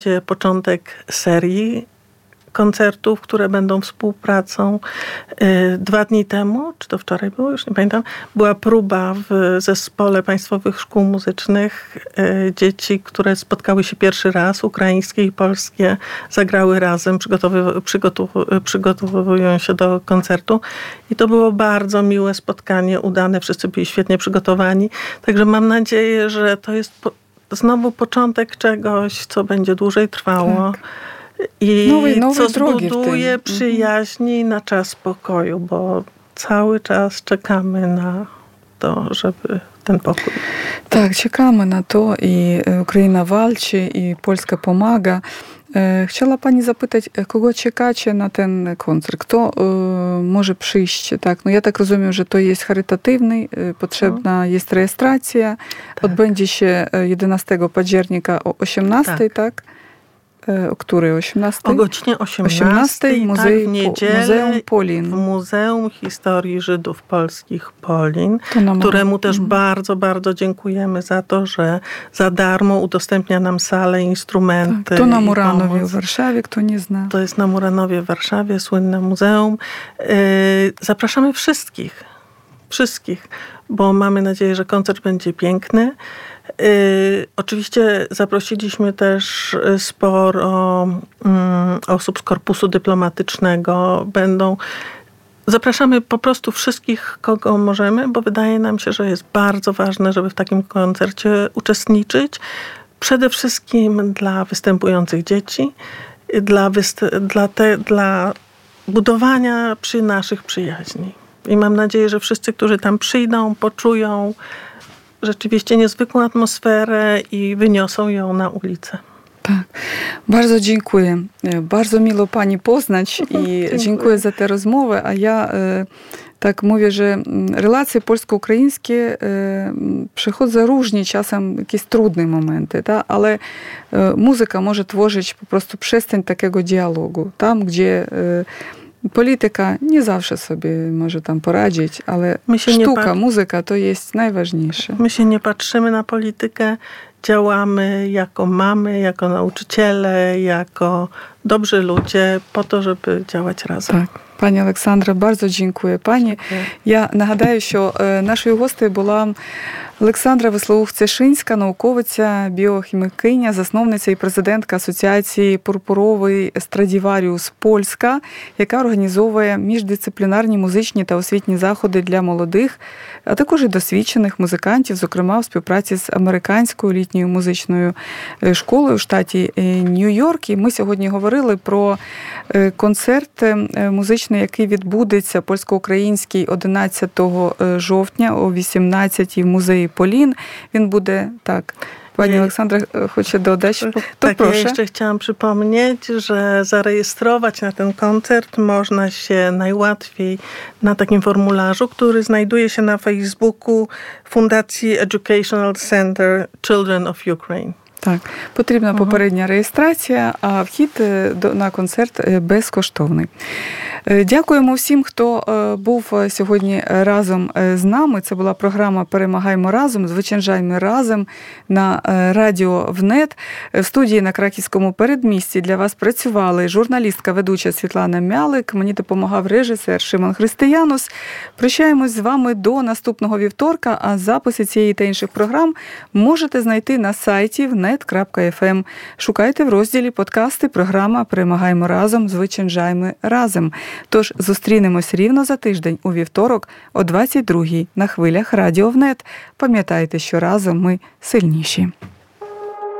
początek serii koncertów, które będą współpracą. 2 dni temu, czy to wczoraj było, już nie pamiętam, była próba w zespole Państwowych Szkół Muzycznych. Dzieci, które spotkały się pierwszy raz, ukraińskie i polskie, zagrały razem, przygotowują się do koncertu. I to było bardzo miłe spotkanie, udane, wszyscy byli świetnie przygotowani. Także mam nadzieję, że to jest znowu początek czegoś, co będzie dłużej trwało. Tak. I co zbuduje przyjaźni na czas pokoju, bo cały czas czekamy na to, żeby ten pokój... Tak, czekamy na to i Ukraina walczy, i Polska pomaga. Chciała pani zapytać, kogo czekacie na ten koncert? Kto może przyjść? Tak, no ja tak rozumiem, że to jest charytatywny, potrzebna jest rejestracja. Tak. Odbędzie się 11 października o 18, tak? O której? 18? O godzinie 18 w Muzeum Polin. W Muzeum Historii Żydów Polskich Polin, któremu też bardzo, bardzo dziękujemy za to, że za darmo udostępnia nam salę, instrumenty. Tak, to na Muranowie w Warszawie, kto nie zna. To jest na Muranowie w Warszawie, słynne muzeum. Zapraszamy wszystkich, bo mamy nadzieję, że koncert będzie piękny. Oczywiście zaprosiliśmy też sporo osób z korpusu dyplomatycznego. Zapraszamy po prostu wszystkich, kogo możemy, bo wydaje nam się, że jest bardzo ważne, żeby w takim koncercie uczestniczyć. Przede wszystkim dla występujących dzieci, dla budowania naszych przyjaźni. I mam nadzieję, że wszyscy, którzy tam przyjdą, poczują rzeczywiście niezwykłą atmosferę i wyniosą ją na ulicę. Tak, bardzo dziękuję. Bardzo miło pani poznać i dziękuję za tę rozmowę. A ja tak mówię, że relacje polsko-ukraińskie przechodzą różnie, czasem jakieś trudne momenty, tak? Ale muzyka może tworzyć po prostu przestrzeń takiego dialogu. Tam, gdzie polityka nie zawsze sobie może tam poradzić, ale sztuka, muzyka to jest najważniejsze. My się nie patrzymy na politykę, działamy jako mamy, jako nauczyciele, jako dobrzy ludzie po to, żeby działać разом. Так. Пані Олександра, bardzo dziękuję Пані. Я нагадаю, що нашою гостею була Олександра Веслоух-Цяшинська, науковиця, біохімікиня, засновниця і президентка Асоціації Пурпуровий Страдіваріус Польська, яка організовує міждисциплінарні музичні та освітні заходи для молодих, а також і досвідчених музикантів, зокрема в співпраці з американською літньою музичною школою в штаті Нью-Йорк. І ми сьогодні говорили про концерт музичний, який відбудеться польсько-український 11 жовтня о 18-й в музеї Polin. Він буде tak. Pani Aleksandra chce dodać? To tak, proszę. Ja jeszcze chciałam przypomnieć, że zarejestrować na ten koncert można się najłatwiej na takim formularzu, który znajduje się na Facebooku Fundacji Educational Center Children of Ukraine. Так, потрібна попередня реєстрація, а вхід на концерт безкоштовний. Дякуємо всім, хто був сьогодні разом з нами. Це була програма «Перемагаймо разом», «Звичайжаймо разом» на радіо ВНЕТ. В студії на Краківському передмісті для вас працювали журналістка, ведуча Світлана Мялик, мені допомагав режисер Шимон Християнус. Прощаємось з вами до наступного вівторка, а записи цієї та інших програм можете знайти на сайті vnet.fm. Шукайте в розділі «Подкасти» програма «Перемагаймо разом», «Звичайжаймо разом». Тож зустрінемось рівно за тиждень у вівторок о 22-й на хвилях Радіо ВНЕТ. Пам'ятайте, що разом ми сильніші.